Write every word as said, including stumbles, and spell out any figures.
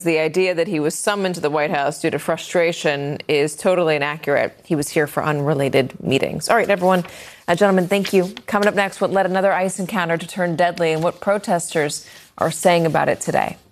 The idea that he was summoned to the White House due to frustration is totally inaccurate. He was here for unrelated meetings. All right, everyone. Uh, gentlemen, thank you. Coming up next, what led another ICE encounter to turn deadly and what protesters are saying about it today.